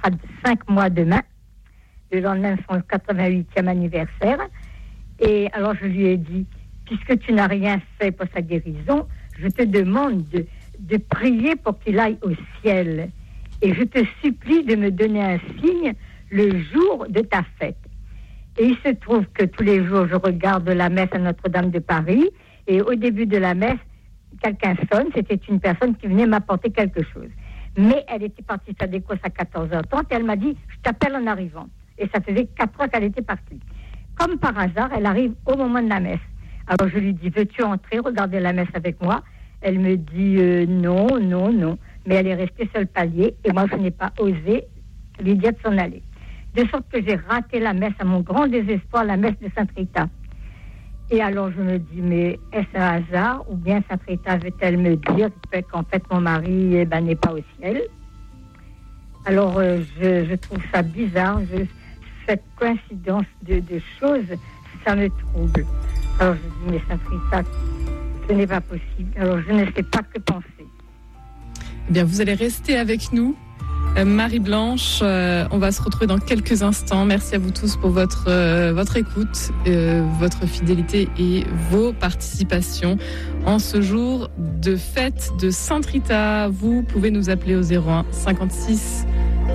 fera 5 mois demain. Le lendemain, son 88e anniversaire. Et alors, je lui ai dit, puisque tu n'as rien fait pour sa guérison, je te demande de prier pour qu'il aille au ciel. Et je te supplie de me donner un signe le jour de ta fête. Et il se trouve que tous les jours, je regarde la messe à Notre-Dame de Paris. Et au début de la messe, quelqu'un sonne. C'était une personne qui venait m'apporter quelque chose. Mais elle était partie faire des courses à 14h30 et elle m'a dit, je t'appelle en arrivant. Et ça faisait 4 heures qu'elle était partie. Comme par hasard, elle arrive au moment de la messe. Alors je lui dis, veux-tu entrer, regarder la messe avec moi? Elle me dit, non. Mais elle est restée sur le palier et moi je n'ai pas osé lui dire de s'en aller. De sorte que j'ai raté la messe à mon grand désespoir, la messe de Sainte Rita. Et alors je me dis, mais est-ce un hasard ou bien Sainte Rita veut-elle me dire qu'en fait mon mari n'est pas au ciel? Alors je trouve ça bizarre, cette coïncidence de choses, ça me trouble. Alors je dis, mais Sainte Rita, ce n'est pas possible. Alors je ne sais pas que penser. Eh bien, vous allez rester avec nous, Marie-Blanche. On va se retrouver dans quelques instants. Merci à vous tous pour votre écoute, votre fidélité et vos participations en ce jour de fête de Sainte Rita. Vous pouvez nous appeler au 01 56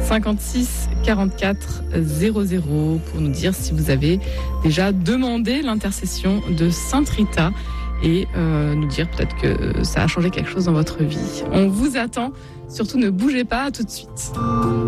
44 00 pour nous dire si vous avez déjà demandé l'intercession de Sainte Rita et nous dire peut-être que ça a changé quelque chose dans votre vie. On vous attend. Surtout ne bougez pas, à tout de suite.